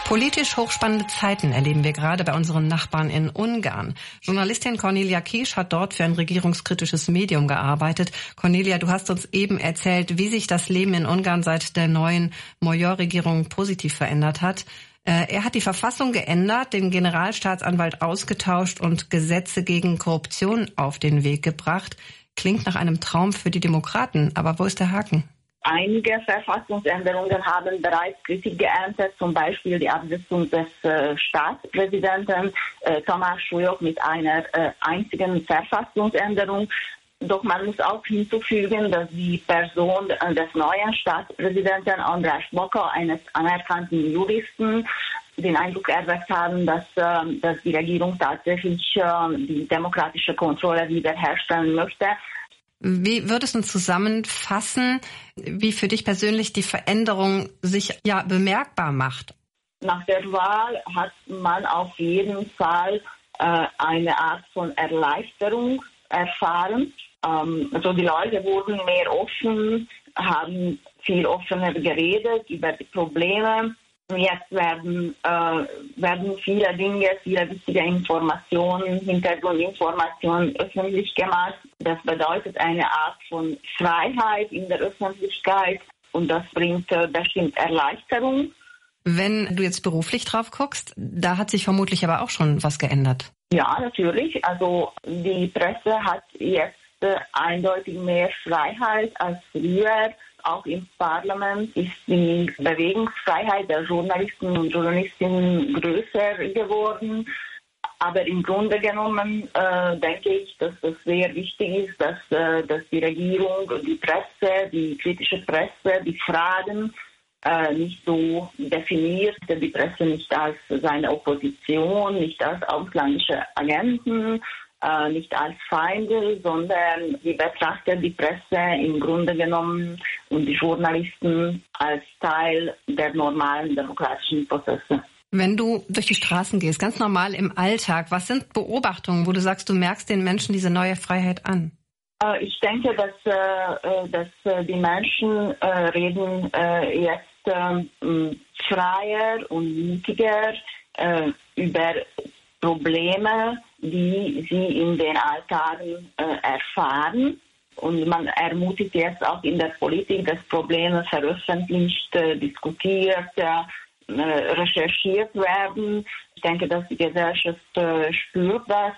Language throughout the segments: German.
Politisch hochspannende Zeiten erleben wir gerade bei unseren Nachbarn in Ungarn. Journalistin Cornelia Kisz hat dort für ein regierungskritisches Medium gearbeitet. Cornelia, du hast uns eben erzählt, wie sich das Leben in Ungarn seit der neuen Major-Regierung positiv verändert hat. Er hat die Verfassung geändert, den Generalstaatsanwalt ausgetauscht und Gesetze gegen Korruption auf den Weg gebracht. Klingt nach einem Traum für die Demokraten, aber wo ist der Haken? Einige Verfassungsänderungen haben bereits Kritik geerntet, zum Beispiel die Absetzung des Staatspräsidenten Tamás Súlyog mit einer einzigen Verfassungsänderung. Doch man muss auch hinzufügen, dass die Person des neuen Staatspräsidenten András Baka, eines anerkannten Juristen, den Eindruck erweckt haben, dass die Regierung tatsächlich die demokratische Kontrolle wiederherstellen möchte. Wie würdest du zusammenfassen, wie für dich persönlich die Veränderung sich bemerkbar macht? Nach der Wahl hat man auf jeden Fall eine Art von Erleichterung erfahren. Also die Leute wurden mehr offen, haben viel offener geredet über die Probleme. Jetzt werden viele Dinge, viele wichtige Informationen, Hintergrundinformationen öffentlich gemacht. Das bedeutet eine Art von Freiheit in der Öffentlichkeit und das bringt bestimmt Erleichterung. Wenn du jetzt beruflich drauf guckst, da hat sich vermutlich aber auch schon was geändert. Ja, natürlich. Also die Presse hat jetzt eindeutig mehr Freiheit als früher. Auch im Parlament ist die Bewegungsfreiheit der Journalisten und Journalistinnen größer geworden. Aber im Grunde genommen denke ich, dass das sehr wichtig ist, dass die Regierung, die Presse, die kritische Presse, die Fragen nicht so definiert, die Presse nicht als seine Opposition, nicht als ausländische Agenten, nicht als Feinde, sondern sie betrachtet die Presse im Grunde genommen und die Journalisten als Teil der normalen demokratischen Prozesse. Wenn du durch die Straßen gehst, ganz normal im Alltag, was sind Beobachtungen, wo du sagst, du merkst den Menschen diese neue Freiheit an? Ich denke, dass die Menschen reden jetzt freier und mutiger über Probleme, die sie in den Alltagen erfahren. Und man ermutigt jetzt auch in der Politik, dass Probleme veröffentlicht, diskutiert, recherchiert werden. Ich denke, dass die Gesellschaft spürt das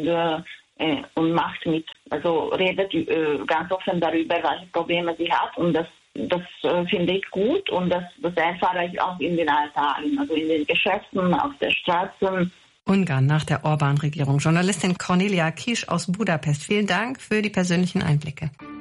und macht mit, also redet ganz offen darüber, welche Probleme sie hat. Und das finde ich gut und das erfahre ich auch in den Alltagen, also in den Geschäften, auf der Straße. Ungarn nach der Orbán-Regierung. Journalistin Cornelia Kisz aus Budapest. Vielen Dank für die persönlichen Einblicke.